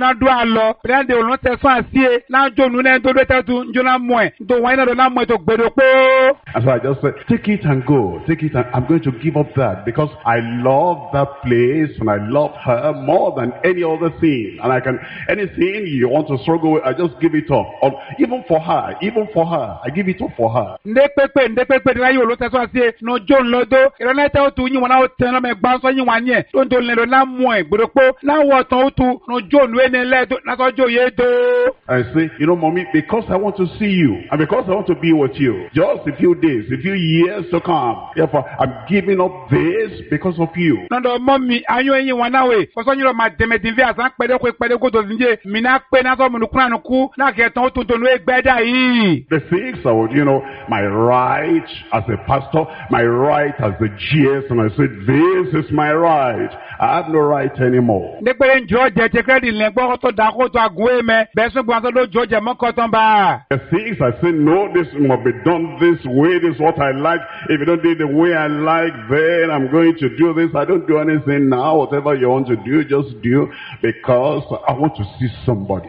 just said, take it and go. Take it, and I'm going to give up that, because I love that place and I love her more than any other thing. And anything you want to struggle with, I just give it up. Even for her, I give it up for her. I say, Mommy, because I want to see you and because I want to be with you, just a few days, a few years to come. Therefore, I'm giving up this because of you. The things I would, my right as a pastor, my right as the GS, and I said, this is my right. I have no right anymore. But jẹ credit le gbọ́ tó da kó tó agun me be so gbo tó jo je mo ko ton ba. The things I say, no, this must be done this way, this is what I like. If you don't do it the way I like, then I'm going to do this. I don't do anything now. Whatever you want to do, just do, because I want to see somebody.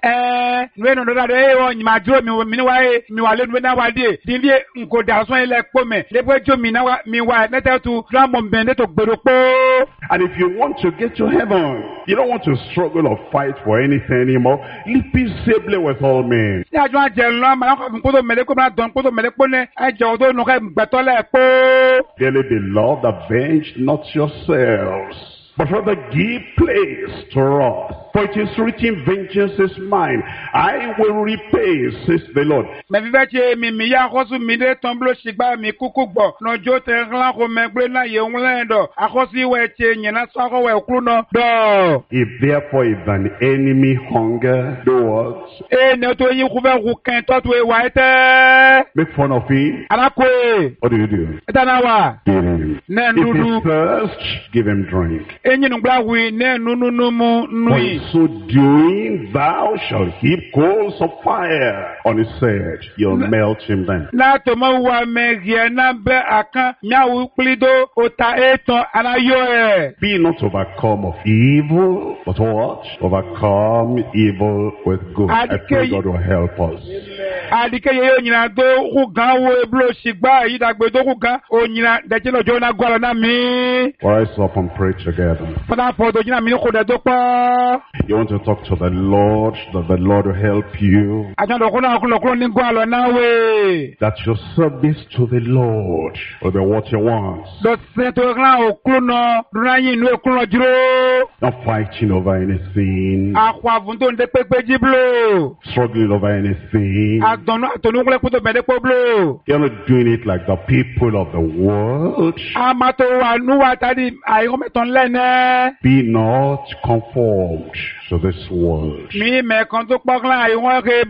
We no da de o ni ma dúró mi wa mi wa le na wa de di bi nko da so ile po me le po jo mi na wa mi wa nete tu dra mo be ne to gbero po. And if you want to get to heaven, you don't want to struggle or fight for anything anymore. Live peaceably with all men. Ya jo je lo ma ko ko to mele ko ma don ko to mele po ne e je to nu ka gbeto le po. Dearly beloved, avenge not yourselves, but rather give place to wrath. For it is written, vengeance is mine, I will repay, says the Lord. Me vive che mi ya khosu mi de tomblo shigba mi kuku gbo no jo te ran ko megbe na ye unlendo akhosi we che nyina so ko we kru no do. If therefore if an enemy hunger, do what? Ne to yin ku fe ku kan to to e wa ete. Make fun of him. Anako. What do you do? Etana wa. Give him. Ne If ndudu. he thirst, give him drink. Enyi nu gba wi ne nunu nu mu nui. So doing, thou shalt heap coals of fire on his head. You'll melt him then. Na to mo wa me gie na be akan nyawu plido ota eton anayo e. Be not overcome of evil, but what? Overcome evil with good. I pray God will help us. Adike ye nyina do ku gan wo eblo sigba yi dagbe do ku gan o nyina de je lojo na gwalo na mi. Rise up and pray together. Father for do nyina mi ko de do pa. You want to talk to the Lord, that the Lord will help you. Ajo do ko na ko ni gwalo na we. That your service to the Lord will be what you want. Do se to ran o kru no ran nu e kru no juro. Not fighting over anything. Akwa vun to nde pepe jiblo. Struggling over anything. Adonu atonu kle ko to be de poblo. You're not doing it like the people of the world. Amato wa nu wa tadi ayo meton lene. Be not conformed to this world, Mi me kan to poklan ayo won ke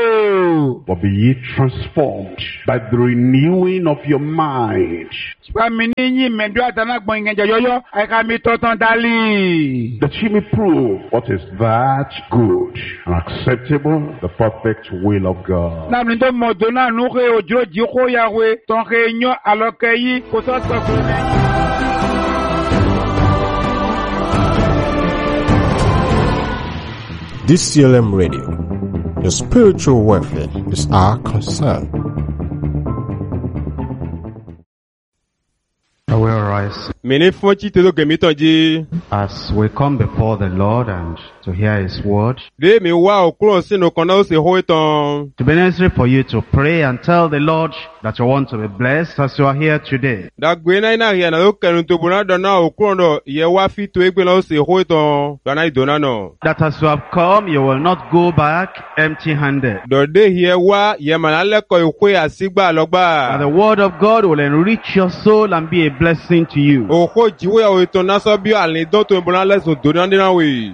blo. but be ye transformed by the renewing of your mind, Wa mi ni yin me do atana gbon yen joyoyo ai ka mi to tan dali. that ye may prove what is that good and acceptable, the perfect will of God. Na mi to mo do na nu ke ojo ji ko ya we ton ke yan aloke yi ko so so ko ni. DCLM Radio. Your spiritual welfare is our concern. I will rise as we come before the Lord and to hear His word. De mi wa okuro sinu kan na o se ho itan. To be necessary for you to pray and tell the Lord that you want to be blessed as you are here today. Dagbe na ina ria na o kerun to bona do na okuro do ye wa fi to egbe na o se ho itan. Do na idona no. That as you have come, you will not go back empty-handed. Do de here wa ye manale ko ikwe asigba And logba. the word of God will enrich your soul and be a blessing to you. Oko jiwe o itan na so bi alin don to bona le so do na ndina we.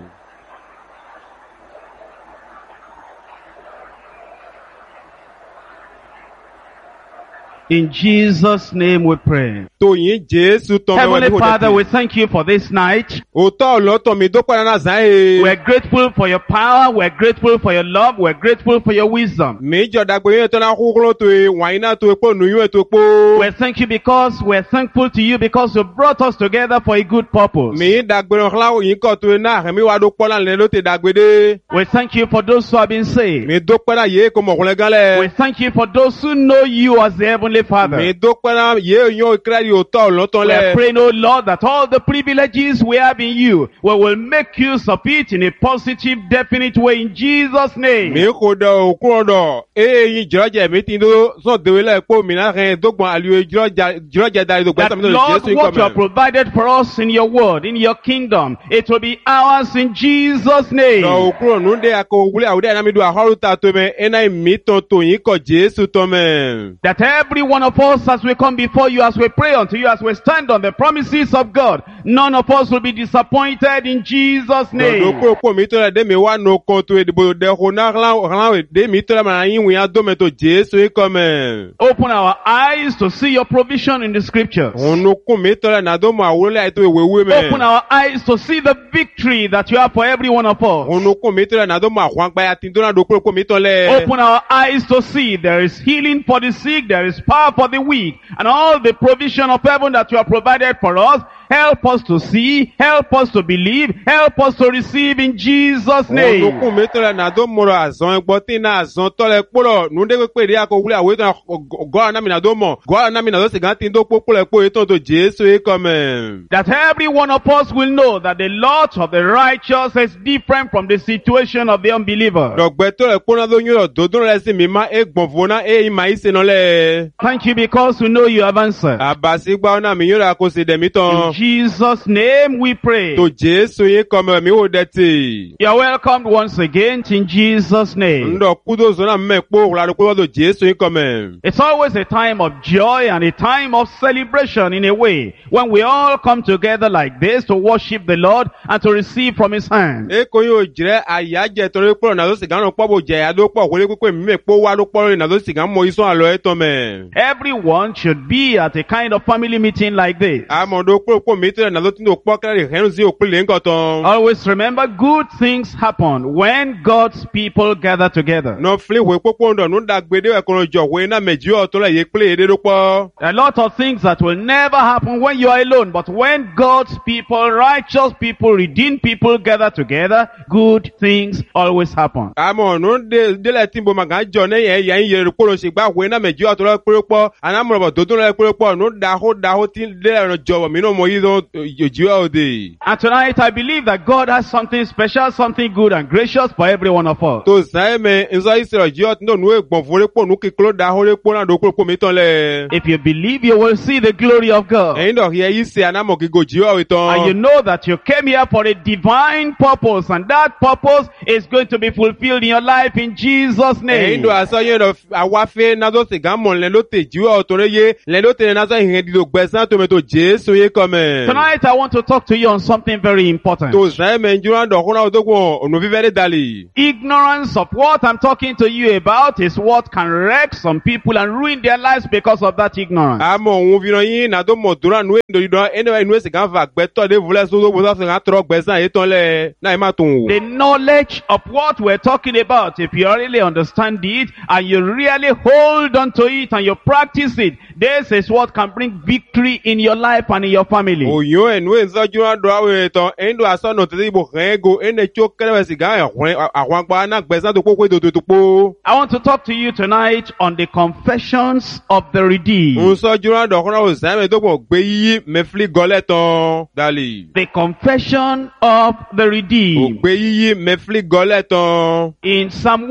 In Jesus' name we pray. To yin Jesu ton me Heavenly Father, we thank you for this night. o to lo to mi do pa na zan e. We're grateful for your power. We're grateful for your love. We're grateful for your wisdom. Mi jo dagbe yin to na kukuro to e wan ina to epo nu yin to po. We thank you because we're thankful to you because you brought us together for a good purpose. Mi dagbe ran la yin ko to na mi wa do po la le lo te dagbe de. We thank you for those who have been saved. Mi do pe na ye ko mo kun gan le. We thank you for those who know you as the Heavenly Father. Mi do pe na ye yin kredi o to lo ton We are le. praying, oh Lord, that all the privileges we have in you, we will make use of it in a positive, definite way in Jesus' name. Mi ko do okuro do yin jiraje mi tin do so de we le po mi na ren dogbon aliwe jiraje dari do gba That ta mi no Lord, Jesu what you have ko me. provided for us in your word, in your kingdom, it will be ours in Jesus' name. Do okuro nu de ako wule awude na mi do ahoru ta to me ena mi ton to yin ko Jesu to me. That everyone one of us, as we come before you, as we pray unto you, as we stand on the promises of God, none of us will be disappointed in Jesus' name. Doko mi to la de mi wa no konto edibo de hona ran de mi to la ma yin wi adometo Jesu e come. Open our eyes to see your provision in the scriptures. Onu kun mi to la na do ma wole ai to wewe me. Open our eyes to see the victory that you have for every one of us. Onu kun mi to la na do ma hwan pa ya tin do na do ko mi to le. Open our eyes to see there is healing for the sick, there is power for the weak, and all the provision of heaven that you have provided for us. Help us to see, help us to believe, help us to receive in Jesus' name. Onu kun mi to la na do mo ro azon egbo tin na azon to le poro nu de pe ri akowule awe to go na mi na do mo go na mi na do se gan tin do popo le po eton to Jesu e come. That every one of us will know that the lot of the righteous is different from the situation of the unbeliever. Dogbe to le pona do yin do do le si mi ma e gbon fona e ma ise no le. Thank you because we know you have answered. Abasi gba na mi yora ko se de mi ton. In Jesus' name we pray. To Jesu e come mi wo de ti. You are welcomed once again in Jesus' name. Ndo kudo zo na me po la ko do Jesu e come. It's always a time of joy and a time of celebration in a way when we all come together like this to worship the Lord and to receive from His hand. E ko yo jire ayaje tori po na do se gan po bo je ado po ko le pe mi me po wa do po na do se gan mo ison alo e to me. Everyone should be at a kind of family meeting like this. Amodo po mi to na do tin do po kare hen si o pe le nkan ton. Always remember good things happen when God's people gather together. No fle we popo ndo nu da gbede we ko jo we na meji o to le ye pe de do po. A lot of things that will never happen when you are alone, but when God's people, righteous people, redeemed people gather together, good things always happen. Amo nu de le tin bo ma gan jo ne ye yan ye ro ko se gba we na meji o to le pe po. Ana mo bo do do le pe po nu da ho tin de le jo mi no mo yi do ji o de. And tonight I believe that God has something special, something good and gracious for every one of us. To sai me nzo isiro ji o no nu e gbon fore po nu ki klo da ho re po na do po mi ton le. If you believe, you will see the glory of God. Eyin do here yi se anamo ki go ji o we ton. And you know that you came here for a divine purpose, and that purpose is going to be fulfilled in your life in Jesus' name. Eyin do aso yen do awa fe na do se gan mo le lo te ji o to re ye le lo te na so hin di do gbesan to me to Jesu ye come. Tonight I want to talk to you on something very important. To sai me njuran do ko na do ko onu vi very dali. Ignorance of what I'm talking to you about is what can wreck some people and ruin their lives because of that ignorance. Amo ohun vi ran yin na do mo duran nu ndo do anyway nu se gan fa gbe to de vule so do bo so gan tro gbesan ye ton le na ma tun. The knowledge of what we're talking about, if you really understand it and you really hold on to it and you practice it, this is what can bring victory in your life and in your family. Oyo enu enzo juran do awe ton endo aso no te bo rego ene chokere si gan àwọn pa na gbesan to popo do po. I want to talk to you tonight on the confessions of the redeemed. Unso juran do ko na o sai me to po gbe yi me fli gole ton dali. The confession of the O redeemed. gbe yi me fli gole ton. In Psalm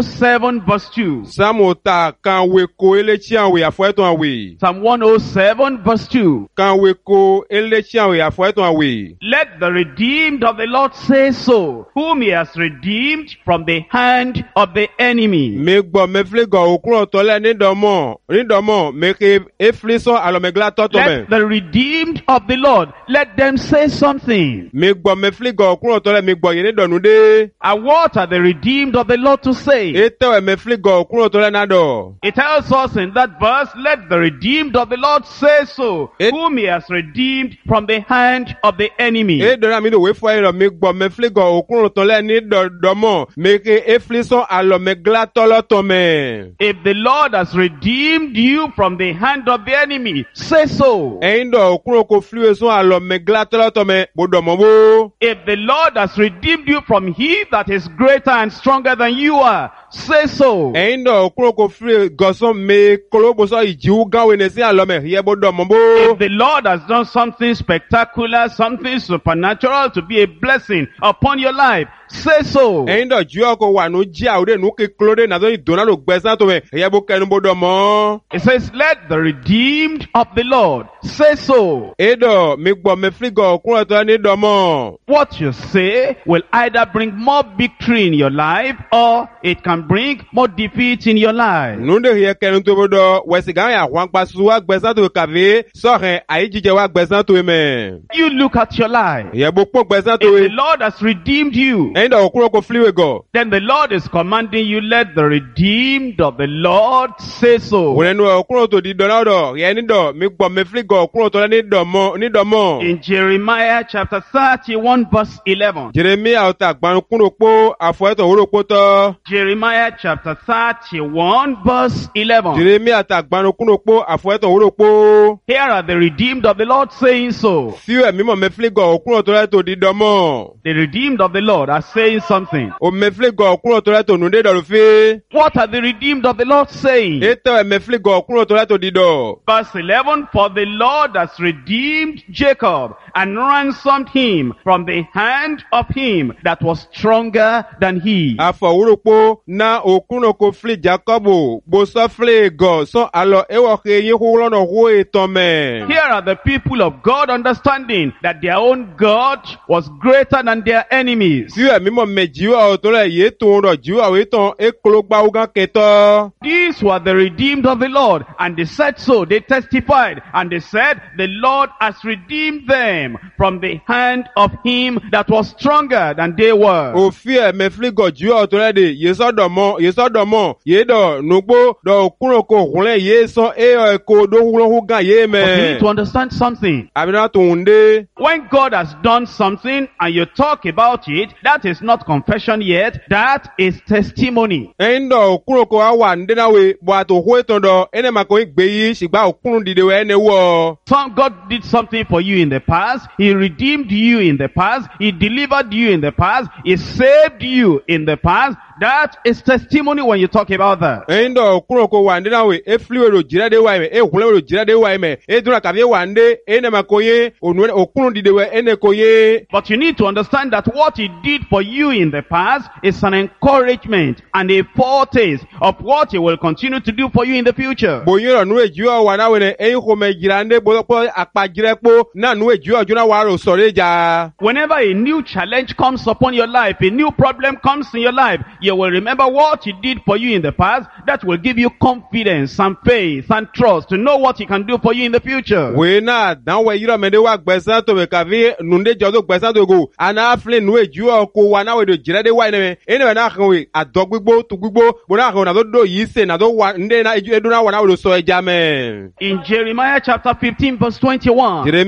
107 verse 2. Samota kan we ko elechi anwe afo eton awe. Psalm 107 verse 2. Kan we ko elechi anwe afo eton awe. Let the redeemed of the Lord say so, whom he has redeemed from the hand of the enemy. Me gbo me fli go okun to le ni domo me ke e fli so alomegla to me. Let the redeemed of the Lord, let them say something. Me gbo me fli go okun to le me gbo yin ni donu de. And what are the redeemed of the Lord to say? E te me fli go okun to le na do. It tells us in that verse, let the redeemed of the Lord say so, It- whom he has redeemed from the hand of the enemy. E dora mi do we fo iro me gbo me fli go okun to le ni domo me ke e fli so alomegla to lo to me. If the Lord has redeemed you from the hand of the enemy, say so. Eyin do okun ko fli so alomegla to lo to me bodo mo bo. If the Lord has redeemed you from he that is greater and stronger than you are, say so. Eyin do okun ko fli go so me kolobo so iju gan we ne si alome ye bodo mo bo. If the Lord has done something spectacular, something supernatural to be a blessing upon your life, say so. ẹ̀yin dọ̀ ju ọkọ̀ wà nù jí àwòrán nù kékeré nàdó ìdùnnà ló gbẹ̀sán tó mẹ́ ẹ̀yẹ́ bó kẹnu bó dọ̀ mọ́. It says, let the redeemed of the Lord say so. Edo mi gbọ́ mi fígọ̀ kúrò tó ní dọ̀mọ́. What you say will either bring more victory in your life or it can bring more defeat in your life. Nunde hiye kẹnu tó bó dọ̀ wẹ̀sì gan yà wọ́n pa su wa gbẹ̀sán tó kàwé sọ̀rọ̀ àyíjíjẹ wa gbẹ̀sán tó mẹ́. You look at your life. ẹ̀yẹ́ bó pọ̀ gbẹ̀sán tó If yẹ. the Lord has redeemed you, ẹ̀yin dọ̀ kúrò kó fíwé gọ̀. then the Lord is commanding you, let the redeemed of the Lord say so. Wọ́n ẹnu ọkùnrin tó di dọ̀nà ọ̀dọ̀ yẹn ní dọ̀ mi gbọ́ mi fígọ̀ kúrò tó ní dọ̀mọ́. In Jeremiah chapter 31 verse 11. Jeremiah ọ̀tá gbanukúrò pó àfọ̀ẹ́tọ̀ òwúrò pó tọ́. Jeremiah chapter 31 verse 11. Jeremiah ọ̀tá gbanukúrò pó àfọ̀ẹ́tọ̀ òwúrò pó. Here are the redeemed of the Lord saying so. Fíwẹ̀ ẹ̀mí mọ̀ mẹ́fílígọ̀ òkúrò tó rẹ̀ tó di dọ̀mọ́. The redeemed of the Lord are saying something. O mẹ́fílígọ̀ òkúrò tó rẹ̀ tó nùdé dọ̀rọ̀ fi. What are the redeemed of the Lord saying? Ètò ẹ̀mẹ́fílígọ̀ òkúrò tó rẹ̀ tó di dọ̀. Verse 11, for the Lord has redeemed Jacob and ransomed him from the hand of him that was stronger than he. Àfọ̀wúrò pó na òkúrò kò fili Jacobo gbòsọ́ fili gọ̀ sọ àlọ́ ewọ̀kẹ́ yín kó lọ́nà hó ètò mẹ́. Here are the people of God understanding that their own God was greater than their enemies. Fíwẹ̀ mímọ̀ mẹ́jìwá ọ̀tọ́ rẹ̀ yé tó ń rọ̀ jíwá òwe tán ékolo gbáwógán kẹtọ́. These were the redeemed of the Lord, and they said so. They testified, and they said, the Lord has redeemed them from the hand of him that was stronger than they were. Òfin ẹ̀mẹ́fílígọ̀ jíwá ọ̀tọ́ rẹ̀ dè yésọ́dọ̀mọ́ yédọ̀ nùgbó dọ̀ òkúrò kò hùlẹ̀ yé sán éyọ̀ ẹ̀kọ́ dóhùlọ́hù gan yé But you need mẹ́. to understand something. Àbínà tó ń dé. When God has done something and you talk about it, that is not confession yet, that is testimony. Ẹ̀yin dọ̀ òkúrò kò wá wà ndénáwé bọ̀ àtò hó ètò dọ̀ ẹnẹ́ màkò ń gbé yí ṣìgbà òkúrò dìde wẹ̀ ẹnẹ́ wọ̀. God did something for you in the past. He redeemed you in the past. He delivered you in the past. He saved you in the past. That is testimony when you talk about that. Ẹ̀yin dọ̀ òkúrò kò wà ndénáwé efiliwé jìrẹ́dé wà ẹ̀mẹ̀ ehùlẹ́wé jìrẹ́dé wà ẹ̀mẹ̀ edúnà kàfé wà ndé ẹnẹ́ màkò yé òkúrò dìde wẹ̀ ẹnẹ́ kò yé. But you need to understand that what he did for you in the past is an encouragement and a foretaste of what he will continue to do for you in the future. Bòyìn rọ̀ nùwé jíwá wà náà wẹ̀nẹ̀ ẹ̀yin kò mẹ̀ jìrà ndé bọ́lọ́pọ̀ àpàjìrẹ́pọ̀ náà nùwé jíwá ọjọ́ náà wà rò sọ̀rọ̀ ìjà. Whenever a new challenge comes upon your life, a new problem comes in your life, you will remember what he did for you in the past. That will give you confidence and faith and trust to know what he can do for you in the future. Wèé náà dáwọ̀ yìí rọ̀ mẹ́ndé wà gbẹ̀sán tó mẹ́ kàfé nùndé jọ́ tó gbẹ̀sán tó gò. Àná àfilẹ̀ nùwé jíwá ọkọ̀ wà náà wẹ̀dọ̀ jìrẹ́dé wà ẹ̀nẹ́ ẹ̀nẹ́ náà kàn wé àdọ́ gbígbó tó gbígbó bó náà kàn wé nàdó dò yìí sè nàdó wà ndé náà ẹ̀dùn náà wà náà wẹ̀dọ̀ sọ ẹja mẹ́. In Jeremiah chapter 15 verse 21.